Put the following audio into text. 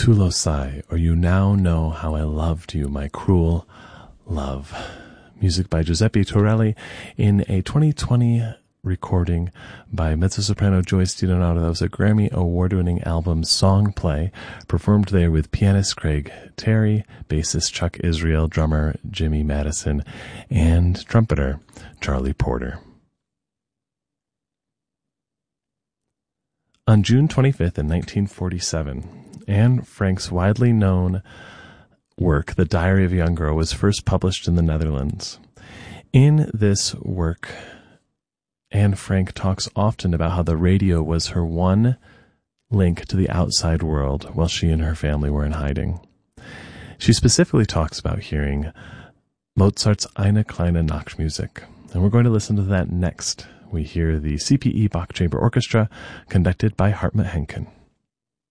Tu lo sai, or You Now Know How I Loved You, My Cruel Love. Music by Giuseppe Torelli in a 2020 recording by mezzo-soprano Joyce DiDonato. That was a Grammy award-winning album, Song Play, performed there with pianist Craig Terry, bassist Chuck Israel, drummer Jimmy Madison, and trumpeter Charlie Porter. On June 25th in 1947, Anne Frank's widely known work, The Diary of a Young Girl, was first published in the Netherlands. In this work, Anne Frank talks often about how the radio was her one link to the outside world while she and her family were in hiding. She specifically talks about hearing Mozart's Eine kleine Nachtmusik, and we're going to listen to that next. We hear the CPE Bach Chamber Orchestra, conducted by Hartmut Henken.